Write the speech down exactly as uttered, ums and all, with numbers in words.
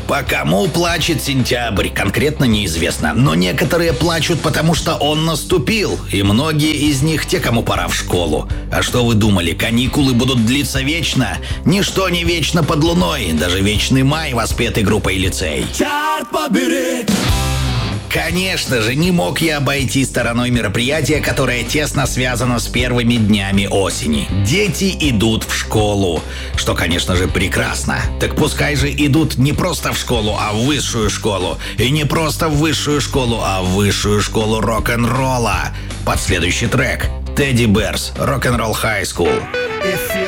По кому плачет сентябрь, конкретно неизвестно. Но некоторые плачут, потому что он наступил. И многие из них те, кому пора в школу. А что вы думали, каникулы будут длиться вечно? Ничто не вечно под луной. Даже вечный май воспетый группой «Лицей». Черт побери! Конечно же, не мог я обойти стороной мероприятие, которое тесно связано с первыми днями осени. Дети идут в школу. Что, конечно же, прекрасно. Так пускай же идут не просто в школу, а в высшую школу. И не просто в высшую школу, а в высшую школу рок-н-ролла. Под следующий трек. Teddy Bears, Rock'n'Roll High School.